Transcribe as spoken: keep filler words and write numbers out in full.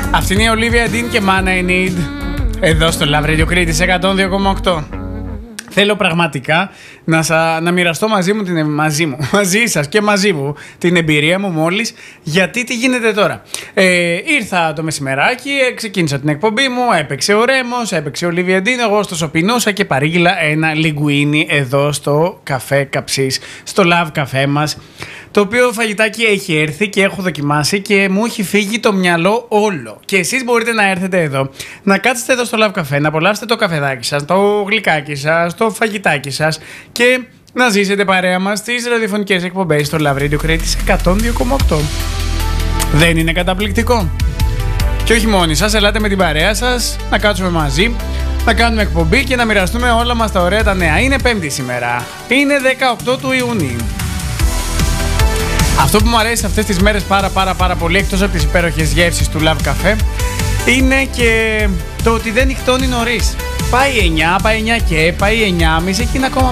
Αυτή είναι η Olivia Dean και Man I Need εδώ στο Love Radio Crete εκατόν δύο κόμμα οκτώ. Θέλω πραγματικά να, σα, να μοιραστώ μαζί μου, την, μαζί μου, μαζί σας και μαζί μου την εμπειρία μου μόλις, γιατί τι γίνεται τώρα. Ε, ήρθα το μεσημεράκι, ξεκίνησα την εκπομπή μου, έπαιξε ο Ρέμος, έπαιξε ο Olivia Dean, εγώ στο σοπινούσα και παρήγγειλα ένα λιγκουίνι εδώ στο καφέ Καψής, στο Love Café μας. Το οποίο φαγητάκι έχει έρθει και έχω δοκιμάσει και μου έχει φύγει το μυαλό όλο. Και εσείς μπορείτε να έρθετε εδώ, να κάτσετε εδώ στο Love Café, να απολαύσετε το καφεδάκι σας, το γλυκάκι σας, το φαγητάκι σας και να ζήσετε παρέα μας στις ραδιοφωνικές εκπομπές στο Love Radio Crete εκατόν δύο κόμμα οκτώ. Δεν είναι καταπληκτικό? Και όχι μόνοι σας, ελάτε με την παρέα σας, να κάτσουμε μαζί, να κάνουμε εκπομπή και να μοιραστούμε όλα μας τα ωραία τα νέα. Είναι Πέμπτη σήμερα, είναι δεκαοκτώ του Ιουνίου. Αυτό που μου αρέσει αυτές τις μέρες πάρα πάρα πάρα πολύ, εκτός από τις υπέροχες γεύσεις του Love Café, είναι και το ότι δεν νυχτώνει νωρίς. Πάει εννιά, πάει εννιά και πάει εννιά και μισή και είναι ακόμα